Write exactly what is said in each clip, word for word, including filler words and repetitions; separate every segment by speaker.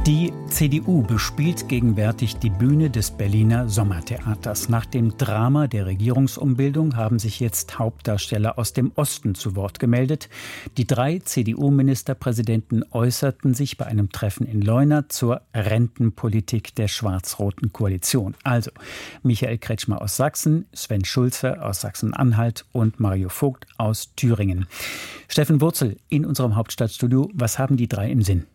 Speaker 1: Die C D U bespielt gegenwärtig die Bühne des Berliner Sommertheaters. Nach dem Drama der Regierungsumbildung haben sich jetzt Hauptdarsteller aus dem Osten zu Wort gemeldet. Die drei C D U-Ministerpräsidenten äußerten sich bei einem Treffen in Leuna zur Rentenpolitik der schwarz-roten Koalition. Also Michael Kretschmer aus Sachsen, Sven Schulze aus Sachsen-Anhalt und Mario Vogt aus Thüringen. Steffen Wurzel in unserem Hauptstadtstudio. Was haben die drei im Sinn?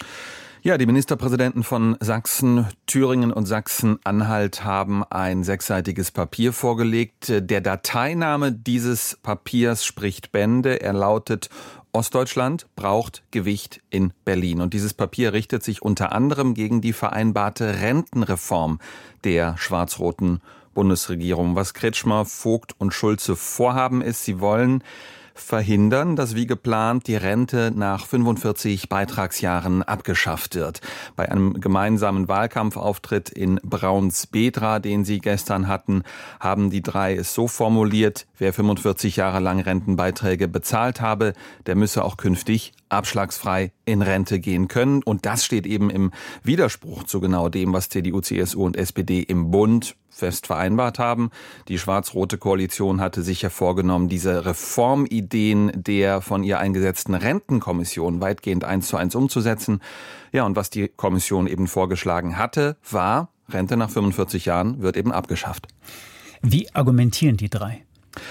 Speaker 2: Ja, die Ministerpräsidenten von Sachsen, Thüringen und Sachsen-Anhalt haben ein sechsseitiges Papier vorgelegt. Der Dateiname dieses Papiers spricht Bände. Er lautet: Ostdeutschland braucht Gewicht in Berlin. Und dieses Papier richtet sich unter anderem gegen die vereinbarte Rentenreform der schwarz-roten Bundesregierung. Was Kretschmer, Vogt und Schulze vorhaben ist, sie wollen verhindern, dass wie geplant die Rente nach fünfundvierzig Beitragsjahren abgeschafft wird. Bei einem gemeinsamen Wahlkampfauftritt in Braunsbedra, den sie gestern hatten, haben die drei es so formuliert: Wer fünfundvierzig Jahre lang Rentenbeiträge bezahlt habe, der müsse auch künftig abschlagsfrei in Rente gehen können. Und das steht eben im Widerspruch zu genau dem, was C D U, C S U und S P D im Bund fest vereinbart haben. Die schwarz-rote Koalition hatte sich ja vorgenommen, diese Reformideen der von ihr eingesetzten Rentenkommission weitgehend eins zu eins umzusetzen. Ja, und was die Kommission eben vorgeschlagen hatte, war: Rente nach fünfundvierzig Jahren wird eben abgeschafft.
Speaker 1: Wie argumentieren die drei?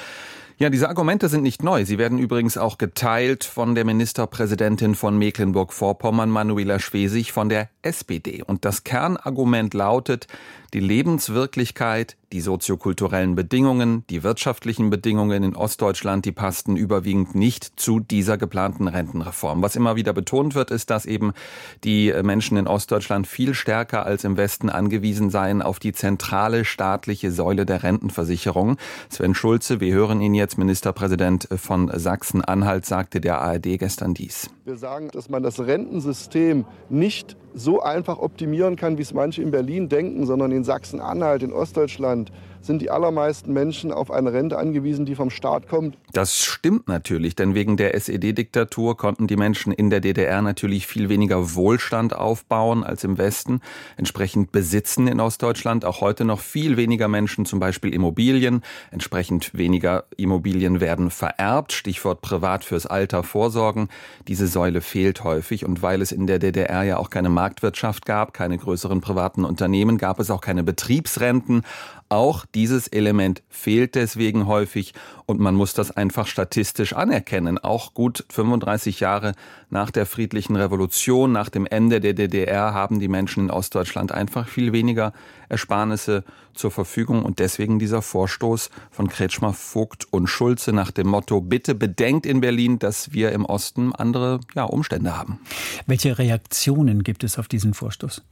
Speaker 2: Ja, diese Argumente sind nicht neu. Sie werden übrigens auch geteilt von der Ministerpräsidentin von Mecklenburg-Vorpommern, Manuela Schwesig, von der S P D. Und das Kernargument lautet: Die Lebenswirklichkeit, die soziokulturellen Bedingungen, die wirtschaftlichen Bedingungen in Ostdeutschland, die passten überwiegend nicht zu dieser geplanten Rentenreform. Was immer wieder betont wird, ist, dass eben die Menschen in Ostdeutschland viel stärker als im Westen angewiesen seien auf die zentrale staatliche Säule der Rentenversicherung. Sven Schulze, wir hören ihn jetzt, Ministerpräsident von Sachsen-Anhalt, sagte der A R D gestern dies.
Speaker 3: Wir sagen, dass man das Rentensystem nicht so einfach optimieren kann, wie es manche in Berlin denken, sondern in Sachsen-Anhalt, in Ostdeutschland sind die allermeisten Menschen auf eine Rente angewiesen, die vom Staat kommt.
Speaker 2: Das stimmt natürlich, denn wegen der S E D-Diktatur konnten die Menschen in der D D R natürlich viel weniger Wohlstand aufbauen als im Westen. Entsprechend besitzen in Ostdeutschland auch heute noch viel weniger Menschen zum Beispiel Immobilien. Entsprechend weniger Immobilien werden vererbt. Stichwort privat fürs Alter vorsorgen. Diese Säule fehlt häufig, und weil es in der D D R ja auch keine Marktwirtschaft gab, keine größeren privaten Unternehmen, gab es auch keine Betriebsrenten. Auch dieses Element fehlt deswegen häufig, und man muss das einfach statistisch anerkennen. Auch gut fünfunddreißig Jahre nach der friedlichen Revolution, nach dem Ende der D D R, haben die Menschen in Ostdeutschland einfach viel weniger Ersparnisse zur Verfügung. Und deswegen dieser Vorstoß von Kretschmer, Vogt und Schulze nach dem Motto: Bitte bedenkt in Berlin, dass wir im Osten andere ja, Umstände haben.
Speaker 1: Welche Reaktionen gibt es auf diesen Vorstoß?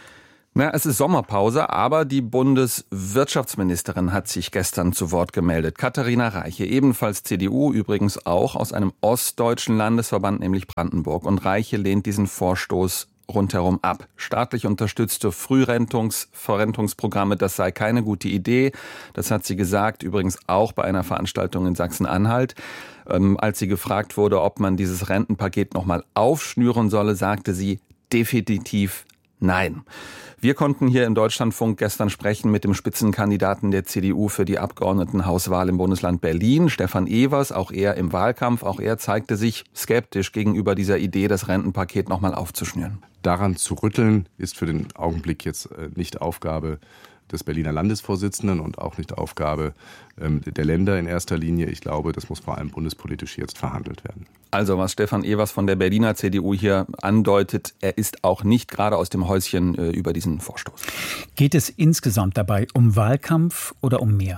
Speaker 2: Na, es ist Sommerpause, aber die Bundeswirtschaftsministerin hat sich gestern zu Wort gemeldet. Katharina Reiche, ebenfalls C D U, übrigens auch aus einem ostdeutschen Landesverband, nämlich Brandenburg. Und Reiche lehnt diesen Vorstoß rundherum ab. Staatlich unterstützte Frührentungs-Verrentungsprogramme, das sei keine gute Idee. Das hat sie gesagt, übrigens auch bei einer Veranstaltung in Sachsen-Anhalt. Ähm, als sie gefragt wurde, ob man dieses Rentenpaket nochmal aufschnüren solle, sagte sie definitiv nein. Wir konnten hier im Deutschlandfunk gestern sprechen mit dem Spitzenkandidaten der C D U für die Abgeordnetenhauswahl im Bundesland Berlin, Stefan Evers, auch er im Wahlkampf. Auch er zeigte sich skeptisch gegenüber dieser Idee, das Rentenpaket nochmal aufzuschnüren.
Speaker 4: Daran zu rütteln ist für den Augenblick jetzt nicht Aufgabe des Berliner Landesvorsitzenden und auch nicht Aufgabe ähm, der Länder in erster Linie. Ich glaube, das muss vor allem bundespolitisch jetzt verhandelt werden.
Speaker 2: Also was Stefan Evers von der Berliner C D U hier andeutet, er ist auch nicht gerade aus dem Häuschen äh, über diesen Vorstoß.
Speaker 1: Geht es insgesamt dabei um Wahlkampf oder um mehr?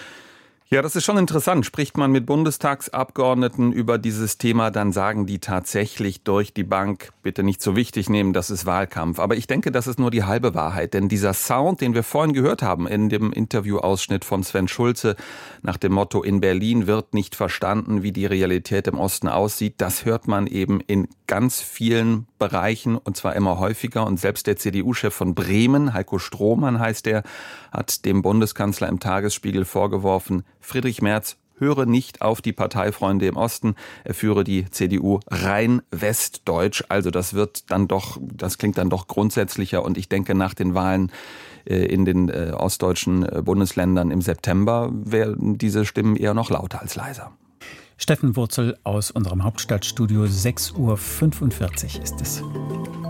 Speaker 2: Ja, das ist schon interessant. Spricht man mit Bundestagsabgeordneten über dieses Thema, dann sagen die tatsächlich durch die Bank: Bitte nicht so wichtig nehmen, das ist Wahlkampf. Aber ich denke, das ist nur die halbe Wahrheit. Denn dieser Sound, den wir vorhin gehört haben in dem Interviewausschnitt von Sven Schulze nach dem Motto: In Berlin wird nicht verstanden, wie die Realität im Osten aussieht, das hört man eben in ganz vielen Bereichen, und zwar immer häufiger. Und selbst der C D U-Chef von Bremen, Heiko Strohmann heißt er, hat dem Bundeskanzler im Tagesspiegel vorgeworfen, Friedrich Merz höre nicht auf die Parteifreunde im Osten. Er führe die C D U rein westdeutsch. Also das wird dann doch, das klingt dann doch grundsätzlicher. Und ich denke, nach den Wahlen in den ostdeutschen Bundesländern im September werden diese Stimmen eher noch lauter als leiser.
Speaker 1: Steffen Wurzel aus unserem Hauptstadtstudio, sechs Uhr fünfundvierzig ist es.